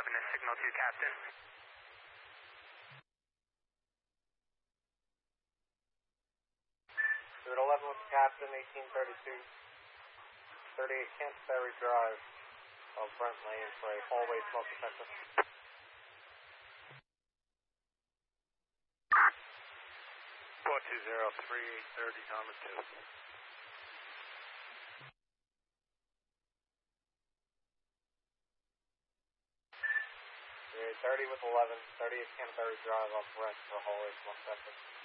is signal to Captain. Route 11 with Captain, 1832. 38 Canterbury Drive, Brent Lane for a hallway smoke detector. 4203, 830, Norman 2. 30 with 11, 38 Canterbury Drive off Brent for hallway smoke detector.